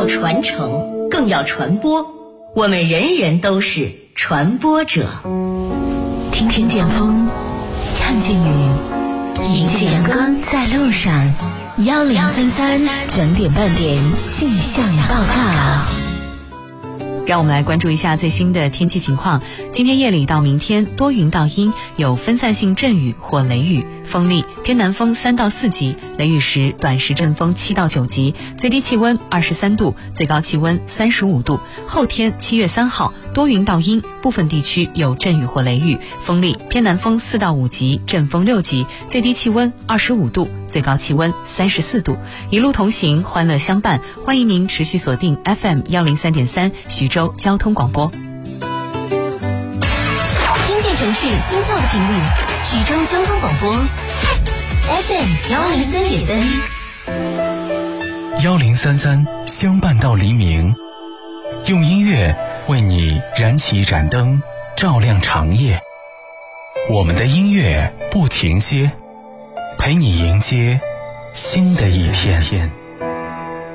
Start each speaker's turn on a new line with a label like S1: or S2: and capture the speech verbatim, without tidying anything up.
S1: 要传承，更要传播。我们人人都是传播者。
S2: 听听见风，看见雨，迎着阳光在路上。幺零三三整点半点气象报告。
S3: 让我们来关注一下最新的天气情况。今天夜里到明天多云到阴，有分散性阵雨或雷雨，风力偏南风三到四级，雷雨时短时阵风七到九级，最低气温二十三度，最高气温三十五度。后天七月三号多云到阴，部分地区有阵雨或雷雨，风力偏南风四到五级，阵风六级，最低气温二十五度，最高气温三十四度。一路同行，欢乐相伴，欢迎您持续锁定 F M 幺零三点三徐州交通广播。
S1: 听见城市心跳的频率，徐州交通广播 F M 幺零三点三。
S4: 幺零三三相伴到黎明，用音乐为你燃起一盏灯，照亮长夜。我们的音乐不停歇，陪你迎接新的一天。